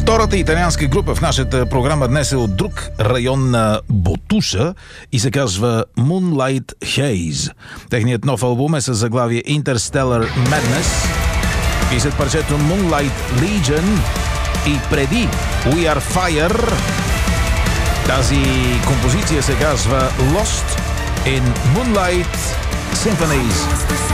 Втората италианска група в нашата програма днес е от друг район на Ботуша и се казва Moonlight Haze. Техният нов албум е с заглавие Interstellar Madness и след парчето Moonlight Legion и преди We Are Fire тази композиция се казва Lost in Moonlight Symphonies.